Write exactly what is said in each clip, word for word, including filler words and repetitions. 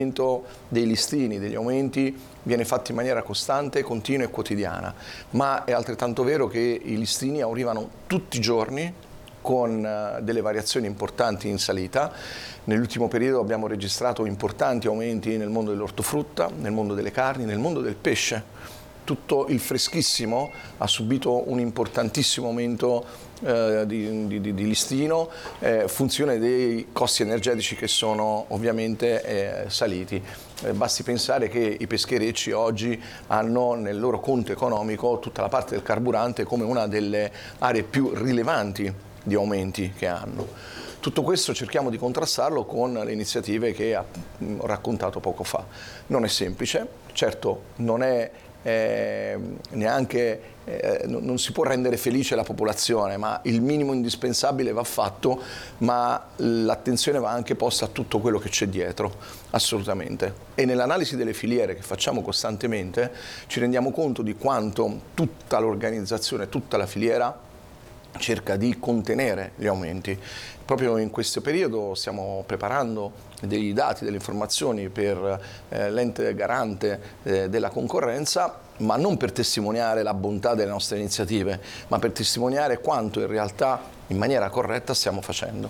dei listini, degli aumenti viene fatto in maniera costante, continua e quotidiana, ma è altrettanto vero che i listini arrivano tutti i giorni con delle variazioni importanti in salita. Nell'ultimo periodo abbiamo registrato importanti aumenti nel mondo dell'ortofrutta, nel mondo delle carni, nel mondo del pesce. Tutto il freschissimo ha subito un importantissimo aumento eh, di, di, di listino, eh, funzione dei costi energetici che sono ovviamente eh, saliti. Eh, basti pensare che i pescherecci oggi hanno nel loro conto economico tutta la parte del carburante come una delle aree più rilevanti di aumenti che hanno. Tutto questo cerchiamo di contrastarlo con le iniziative che ho raccontato poco fa. Non è semplice, certo non è Eh, neanche eh, non si può rendere felice la popolazione, ma il minimo indispensabile va fatto, ma l'attenzione va anche posta a tutto quello che c'è dietro, assolutamente. E nell'analisi delle filiere che facciamo costantemente ci rendiamo conto di quanto tutta l'organizzazione, tutta la filiera cerca di contenere gli aumenti. Proprio in questo periodo stiamo preparando dei dati, delle informazioni per eh, l'ente garante eh, della concorrenza, ma non per testimoniare la bontà delle nostre iniziative, ma per testimoniare quanto in realtà in maniera corretta stiamo facendo.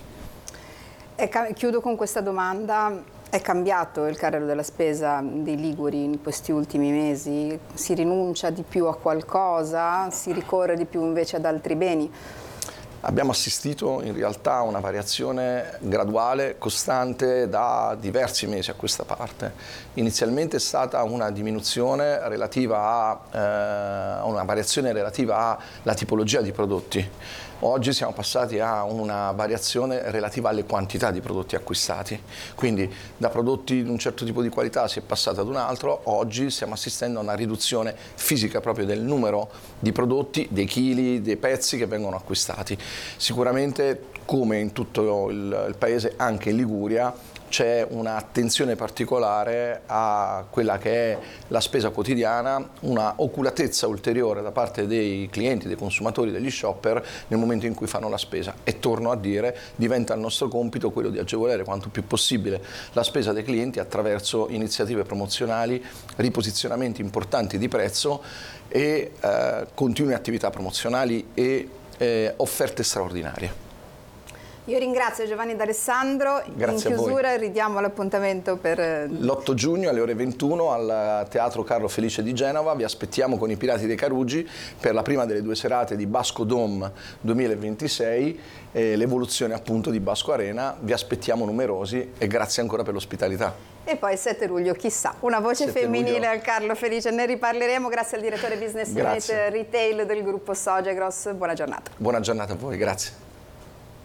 E chiudo con questa domanda. È cambiato il carrello della spesa dei liguri in questi ultimi mesi? Si rinuncia di più a qualcosa? Si ricorre di più invece ad altri beni? Abbiamo assistito in realtà a una variazione graduale, costante da diversi mesi a questa parte. Inizialmente è stata una diminuzione relativa a, eh, una variazione relativa alla tipologia di prodotti. Oggi siamo passati a una variazione relativa alle quantità di prodotti acquistati, quindi da prodotti di un certo tipo di qualità si è passato ad un altro. Oggi stiamo assistendo a una riduzione fisica proprio del numero di prodotti, dei chili, dei pezzi che vengono acquistati. Sicuramente, come in tutto il, il paese, anche in Liguria, c'è un'attenzione particolare a quella che è la spesa quotidiana, una oculatezza ulteriore da parte dei clienti, dei consumatori, degli shopper nel momento in cui fanno la spesa. E torno a dire, diventa il nostro compito quello di agevolare quanto più possibile la spesa dei clienti attraverso iniziative promozionali, riposizionamenti importanti di prezzo e eh, continue attività promozionali e eh, offerte straordinarie. Io ringrazio Giovanni D'Alessandro. Grazie. In chiusura ridiamo l'appuntamento per l'otto giugno alle ore ventuno al Teatro Carlo Felice di Genova. Vi aspettiamo con i Pirati dei Carugi per la prima delle due serate di Basco Dome duemilaventisei, eh, l'evoluzione appunto di Basco Arena. Vi aspettiamo numerosi e grazie ancora per l'ospitalità. E poi il sette luglio, chissà, una voce femminile luglio. Al Carlo Felice, ne riparleremo. Grazie al direttore Business Unit Retail del gruppo Sogegros. Buona giornata. Buona giornata a voi, grazie.